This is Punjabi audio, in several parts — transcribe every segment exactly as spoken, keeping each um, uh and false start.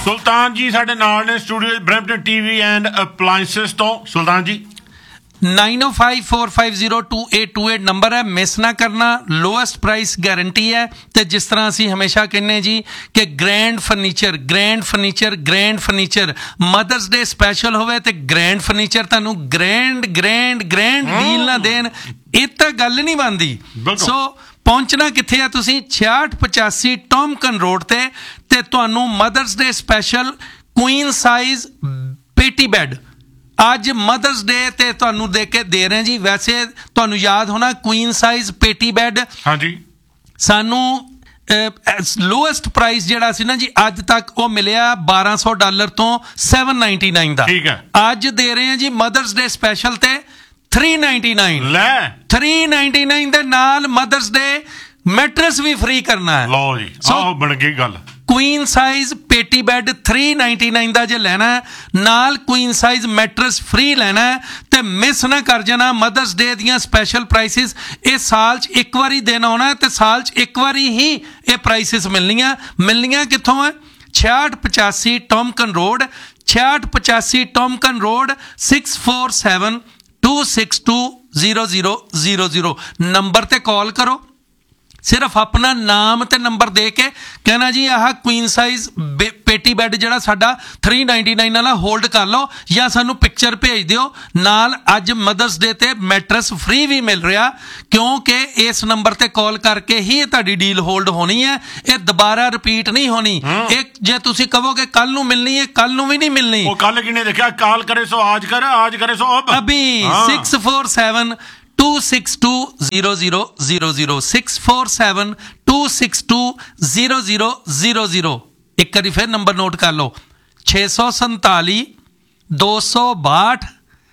ਸੁਲਤਾਨ ਜੀ ਸਾਡੇ ਨਾਲ ਨੇ studio Brampton TV and appliances ਤੋਂ। ਸੁਲਤਾਨ ਜੀ nine O five four five zero to eight to eight number है, मिस ना करना। लोएस्ट प्राइस गारंटी है। तो जिस तरह असी हमेशा कहने जी कि grand furniture grand furniture grand furniture mother's day special होवे तो ग्रैंड फर्नीचर तुहानू ग्रैंड ग्रैंड ग्रैंड डील ना देन, ये तो गल नहीं बनती। सो पहुंचना कित्थे है तुसीं छियाठ पचासी टॉमकन रोड ते ते तुहानू mother's day special queen size पेटी बैड ਅੱਜ ਮਦਰਸ ਡੇ ਤੇ ਤੁਹਾਨੂੰ ਦੇ ਕੇ ਦੇ ਰਹੇ ਜੀ। ਵੈਸੇ ਤੁਹਾਨੂੰ ਯਾਦ ਹੋਣਾ ਕੁਈਨ ਸਾਈਜ਼ ਪੇਟੀ ਬੈੱਡ ਹਾਂਜੀ ਸਾਨੂੰ ਲੋਐਸਟ ਪ੍ਰਾਈਸ ਜਿਹੜਾ ਸੀ ਨਾ ਜੀ ਅੱਜ ਤੱਕ ਉਹ ਮਿਲਿਆ ਬਾਰਾਂ ਸੌ ਡਾਲਰ ਤੋਂ ਸੈਵਨ ਨਾਈਨਟੀ ਨਾਈਨ ਦਾ। ਠੀਕ ਹੈ, ਅੱਜ ਦੇ ਰਹੇ ਹਾਂ ਜੀ ਮਦਰਸ ਡੇ ਸਪੈਸ਼ਲ ਤੇ ਥ੍ਰੀ ਨਾਈਨਟੀ ਨਾਈਨ। ਲੈ ਥ੍ਰੀ ਨਾਈਨਟੀ ਨਾਈਨ ਦੇ ਨਾਲ ਮਦਰਸ ਡੇ ਮੈਟਰਸ ਵੀ ਫ੍ਰੀ ਕਰਨਾ ਹੈ। ਲਓ ਜੀ ਆਹ ਬਣ ਗਈ ਗੱਲ। क्वीन साइज पेटी बैड थ्री नाइनटी नाइन का जो लेना है नाल क्वीन साइज मैट्रस फ्री लेना है तो मिस ना कर जाना। मदर्स डे दियां स्पैशल प्राइसिस ये साल च एक बारी देना होना है तो साल च एक बारी ही ये प्राइसिस मिलनियां मिलनियां कित्थों है? छियाठ पचासी टॉमकन रोड छियाठ पचासी टॉमकन road six four seven two six to zero zero zero zero number ते कॉल करो। सिर्फ अपना नाम ते नंबर दे के कहना जी आह क्वीन साइज पेटी बैड जिहड़ा साडा थ्री नाइनटी नाइन वाला होल्ड कर लो या सानू पिक्चर भेज दिओ नाल। अज मदर्स डे ते मैट्रस फ्री भी मिल रहा क्योंकि इस नंबर ते कॉल करके ही तुहाडी डील होल्ड होनी है। ये दोबारा रिपीट नहीं होनी। एक जे तुसीं कहोगे कल नू मिलनी है कल नू भी नहीं मिलनी। वो कल किने देखा कॉल करे सो आज कर आज करे सो अब अभी six four seven two six to zero zero zero zero six four seven two six to zero zero zero zero. एक बार फिर नंबर नोट कर लो छे सौ संताली दो सौ बाहठ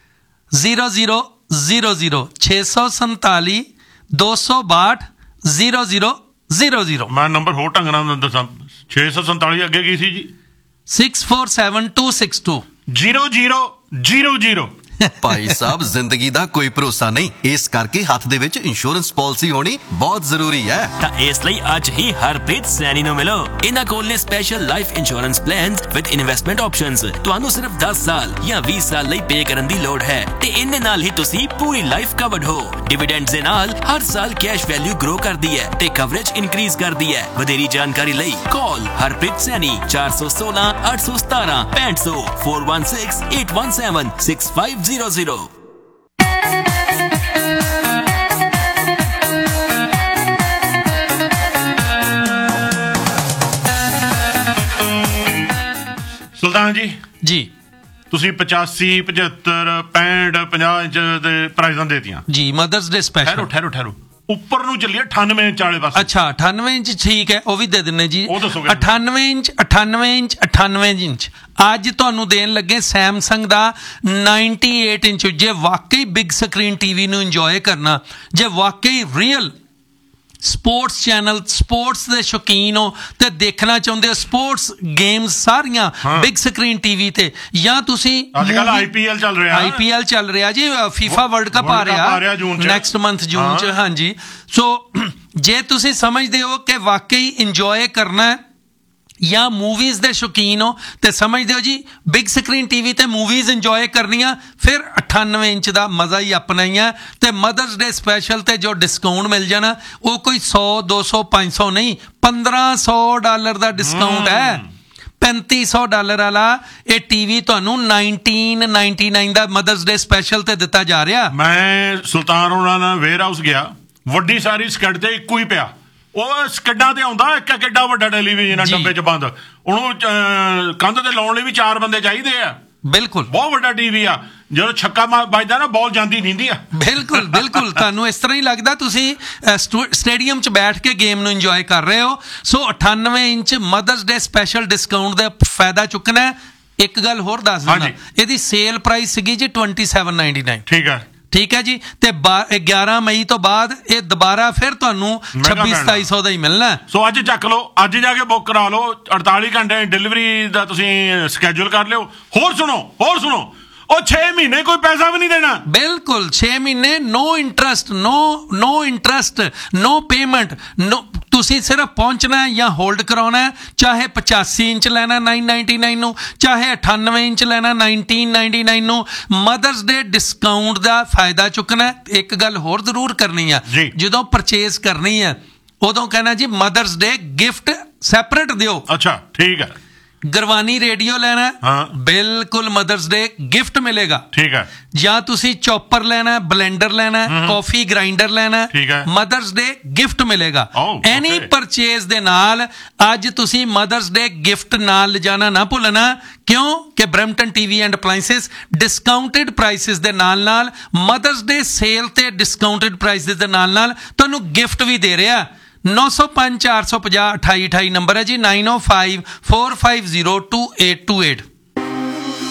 जीरो जीरो जीरो जीरो छे सौ संताली दो सौ बाहठ जीरो जीरो जीरो जीरो। मैं नंबर होर ढंग नाल दसां छे सौ संताली अगे की सी जी six four seven two six to zero zero zero zero. Bhai Sahib ਜ਼ਿੰਦਗੀ ਦਾ ਕੋਈ ਭਰੋਸਾ ਨਹੀਂ, ਇਸ ਕਰਕੇ ਹੱਥ ਦੇ ਵਿੱਚ ਇੰਸ਼ੋਰੈਂਸ ਪਾਲਿਸੀ ਹੋਣੀ ਬਹੁਤ ਜ਼ਰੂਰੀ ਹੈ। ਤਾਂ ਇਸ ਲਈ ਅੱਜ ਹੀ ਹਰਪ੍ਰੀਤ ਸੈਣੀ ਨੂੰ ਮਿਲੋ। ਇਹਨਾਂ ਕੋਲ ਨੇ special life insurance plans with investment options. ਤੁਹਾਨੂੰ ਸਿਰਫ ਦਸ ਸਾਲ ਜਾਂ ਵੀਹ ਸਾਲ ਲਈ ਪੇ ਕਰਨ ਦੀ ਲੋੜ ਹੈ ਤੇ ਇਹਨੇ ਨਾਲ ਹੀ ਤੁਸੀਂ ਪੂਰੀ ਲਾਈਫ ਕਵਰਡ ਹੋ। ਡਿਵੀਡੈਂਡਸ ਦੇ ਨਾਲ ਹਰ ਸਾਲ ਕੈਸ਼ ਵੈਲਿਊ ਗਰੋ ਕਰਦੀ ਹੈ ਤੇ ਕਵਰੇਜ ਇਨਕਰੀਜ਼ ਕਰਦੀ ਹੈ। ਵਧੇਰੀ ਜਾਣਕਾਰੀ ਲਈ ਕਾਲ ਹਰਪ੍ਰੀਤ ਸੈਣੀ ਚਾਰ ਸੌ ਸੋਲਾਂ ਅੱਠ ਸੌ ਸਤਾਰਾਂ ਪੈਂਹਠ ਸੌ four one six eight one seven six five zero zero। ਸੁਲਤਾਨ ਜੀ ਜੀ ਤੁਸੀਂ ਪਚਾਸੀ ਪਝੱਤਰ ਪੈਂਹਠ ਪੰਜਾਹ ਇੰਚ ਦੇ ਪ੍ਰਾਈਜ਼ਾਂ ਦੇਤੀਆਂ ਜੀ ਮਦਰਸ ਡੇ ਸਪੈਸ਼ਲ। ਠਹਿਰੋ ਠਹਿਰੋ ਠਹਿਰੋ ਉੱਪਰ ਨੂੰ ਚੱਲੀਏ ਅਠਾਨਵੇਂ ਇੰਚ ਵਾਲੇ ਪਾਸੇ। ਅੱਛਾ ਅਠਾਨਵੇਂ ਇੰਚ ਠੀਕ ਹੈ ਉਹ ਵੀ ਦੇ ਦਿੰਨੇ ਜੀ। ਉਹ ਦੱਸੋਗੇ ਅਠਾਨਵੇਂ ਇੰਚ ਅਠਾਨਵੇਂ ਇੰਚ ਅਠਾਨਵੇਂ ਇੰਚ ਅੱਜ ਤੁਹਾਨੂੰ ਦੇਣ ਲੱਗੇ ਸੈਮਸੰਗ ਦਾ ਅਠਾਨਵੇਂ ਇੰਚ। ਜੇ ਵਾਕਈ ਬਿਗ ਸਕਰੀਨ ਟੀਵੀ ਨੂੰ ਇੰਜੋਏ ਕਰਨਾ, ਜੇ ਵਾਕਈ ਰੀਅਲ ਸਪੋਰਟਸ ਚੈਨਲ ਸਪੋਰਟਸ ਦੇ ਸ਼ੌਕੀਨ ਹੋ ਤੇ ਦੇਖਣਾ ਚਾਹੁੰਦੇ ਹੋ ਸਪੋਰਟਸ ਗੇਮਸ ਸਾਰੀਆਂ ਬਿਗ ਸਕਰੀਨ ਟੀਵੀ ਤੇ, ਜਾਂ ਤੁਸੀਂ ਅੱਜ ਕੱਲ ਆਈਪੀਐਲ ਚੱਲ ਰਿਹਾ ਆਈਪੀਐਲ ਚੱਲ ਰਿਹਾ ਜੀ ਫੀਫਾ ਵਰਲਡ ਕੱਪ ਆ ਰਿਹਾ ਨੈਕਸਟ ਮੰਥ ਜੂਨ ਚ। ਹਾਂਜੀ ਸੋ ਜੇ ਤੁਸੀਂ ਸਮਝਦੇ ਹੋ ਕਿ ਵਾਕਈ ਇੰਜੋਏ ਕਰਨਾ ਜਾਂ ਮੂਵੀਜ਼ ਦੇ ਸ਼ੌਕੀਨ ਹੋ ਤੇ ਸਮਝਦੇ ਹੋ ਜੀ ਬਿਗ ਸਕਰੀਨ ਟੀਵੀ ਤੇ ਮੂਵੀਜ਼ ਇੰਜੋਏ ਕਰਨੀਆਂ, ਫਿਰ ਅਠਾਨਵੇਂ ਇੰਚ ਦਾ ਮਜ਼ਾ ਹੀ ਆਪਣਾ ਹੀ ਹੈ। ਤੇ ਮਦਰਸ ਡੇ ਸਪੈਸ਼ਲ ਤੇ ਜੋ ਡਿਸਕਾਊਂਟ ਮਿਲ ਜਾਣਾ ਉਹ ਕੋਈ ਸੌ ਦੋ ਸੌ ਪੰਜ ਸੌ ਨਹੀਂ, ਪੰਦਰਾਂ ਸੌ ਡਾਲਰ ਦਾ ਡਿਸਕਾਊਂਟ ਹੈ। ਪੈਂਤੀ ਸੌ ਡਾਲਰ ਵਾਲਾ ਇਹ ਟੀਵੀ ਤੁਹਾਨੂੰ ਨਾਈਨਟੀਨ ਨਾਈਨਟੀ ਨਾਈਨ ਦਾ ਮਦਰਸ ਡੇ ਸਪੈਸ਼ਲ ਤੇ ਦਿੱਤਾ ਜਾ ਰਿਹਾ। ਮੈਂ ਸੁਲਤਾਨ ਹੋਣਾ ਨਾਲ ਵੇਅਰ ਹਾਊਸ ਗਿਆ, ਵੱਡੀ ਸਾਰੀ ਸਕੱਡ ਤੇ ਇੱਕੋ ਹੀ ਪਿਆ। ਉਹ ਸਕੱਡਾਂ ਤੇ ਆਉਂਦਾ ਇੱਕ ਕਿੱਡਾ ਵੱਡਾ ਟੈਲੀਵਿਜ਼ਨ ਆ ਡੱਬੇ ਚ ਬੰਦ, ਉਹਨੂੰ ਕੰਧ ਤੇ ਲਾਉਣ ਲਈ ਵੀ ਚਾਰ ਬੰਦੇ ਚਾਹੀਦੇ ਆ। ਬਿਲਕੁਲ ਬਹੁਤ ਵੱਡਾ ਟੀਵੀ ਆ, ਜਦੋਂ ਛੱਕਾ ਵੱਜਦਾ ਨਾ ਬਾਲ ਜਾਂਦੀ ਨੀਂਦੀ ਆ। ਬਿਲਕੁਲ ਬਿਲਕੁਲ ਤੁਹਾਨੂੰ ਇਸ ਤਰ੍ਹਾਂ ਹੀ ਲੱਗਦਾ ਤੁਸੀਂ ਸਟੇਡੀਅਮ 'ਚ ਬੈਠ ਕੇ ਗੇਮ ਨੂੰ ਇੰਜੋਏ ਕਰ ਰਹੇ ਹੋ। ਸੋ ਅਠਾਨਵੇਂ ਇੰਚ ਮਦਰਸ ਡੇ ਸਪੈਸ਼ਲ ਡਿਸਕਾਊਂਟ ਦਾ ਫਾਇਦਾ ਚੁੱਕਣਾ। ਇੱਕ ਗੱਲ ਹੋਰ ਦੱਸ ਦਿੰਦਾ, ਇਹਦੀ ਸੇਲ ਪ੍ਰਾਈਸ ਸੀਗੀ ਜੀ ਟਵੈਂਟੀ ਸੈਵਨ ਨਾਈਨਟੀ ਨਾਈਨ। ਠੀਕ ਹੈ ਠੀਕ ਹੈ ਜੀ। ਤੇ ਗਿਆਰਾਂ ਮਈ ਤੋਂ ਬਾਅਦ ਇਹ ਦੁਬਾਰਾ ਫਿਰ ਤੁਹਾਨੂੰ ਛੱਬੀ ਸਤਾਈ ਸੌ ਦਾ ਹੀ ਮਿਲਣਾ। ਸੋ ਅੱਜ ਚੱਕ ਲਓ, ਅੱਜ ਜਾ ਕੇ ਬੁੱਕ ਕਰਾ ਲਓ। ਅੜਤਾਲੀ ਘੰਟੇ ਡਿਲੀਵਰੀ ਦਾ ਤੁਸੀਂ ਸਕੈਜੂਲ ਕਰ ਲਿਓ। ਹੋਰ ਸੁਣੋ ਹੋਰ ਸੁਣੋ ਉਹ ਛੇ ਮਹੀਨੇ ਕੋਈ ਪੈਸਾ ਵੀ ਨਹੀਂ ਦੇਣਾ। ਬਿਲਕੁਲ ਛੇ ਮਹੀਨੇ ਨੋ ਇੰਟਰਸਟ, ਨੋ ਨੋ ਇੰਟਰਸਟ, ਨੋ ਪੇਮੈਂਟ, ਨੋ ਤੁਸੀਂ ਸਿਰਫ ਪਹੁੰਚਣਾ ਜਾਂ ਹੋਲਡ ਕਰਾਉਣਾ, ਚਾਹੇ ਪਚਾਸੀ ਇੰਚ ਲੈਣਾ ਨਾइन नाइन्टी नाइन ਨੂੰ, ਚਾਹੇ ਅਠਾਨਵੇਂ ਇੰਚ ਲੈਣਾ नाइनटीन नाइन्टी नाइन ਨੂੰ। ਮਦਰਸ ਡੇ ਡਿਸਕਾਊਂਟ ਦਾ ਫਾਇਦਾ ਚੁੱਕਣਾ। ਇੱਕ ਗੱਲ ਹੋਰ ਜ਼ਰੂਰ ਕਰਨੀ ਆ, ਜਦੋਂ ਪਰਚੇਸ ਕਰਨੀ ਆ ਉਦੋਂ ਕਹਿਣਾ ਜੀ ਮਦਰਸ ਡੇ ਗਿਫਟ ਸੈਪਰੇਟ ਦਿਓ। ਅੱਛਾ ਠੀਕ ਹੈ। ਗਰਵਾਨੀ ਰੇਡੀਓ ਲੈਣਾ, ਬਿਲਕੁਲ ਮਦਰਸ ਡੇ ਗਿਫਟ ਮਿਲੇਗਾ। ਠੀਕ ਹੈ। ਜਾਂ ਤੁਸੀਂ ਚੌਪਰ ਲੈਣਾ, ਬਲੈਂਡਰ ਲੈਣਾ, ਕਾਫੀ ਗ੍ਰਾਈਂਡਰ ਲੈਣਾ, ਮਦਰਸ ਡੇ ਗਿਫਟ ਮਿਲੇਗਾ। ਐਨੀ ਪਰਚੇਜ਼ ਦੇ ਨਾਲ ਅੱਜ ਤੁਸੀਂ ਮਦਰਸ ਡੇ ਗਿਫਟ ਨਾਲ ਲਿਜਾਣਾ ਨਾ ਭੁੱਲਣਾ। ਕਿਉਂ ਕਿ Brampton TV and ਅਪਲਾਈਐਂਸਿਸ discounted prices ਦੇ ਨਾਲ ਨਾਲ ਮਦਰਸ ਡੇ ਸੇਲ ਤੇ ਡਿਸਕਾਊਂਟਡ ਪ੍ਰਾਈਸਿਸ ਦੇ ਨਾਲ ਨਾਲ ਤੁਹਾਨੂੰ ਗਿਫਟ ਵੀ ਦੇ ਰਿਹਾ। नौ सौ पाँच चार सौ पचास अठाई अठाई नंबर है जी, nine O five four five zero to eight to eight.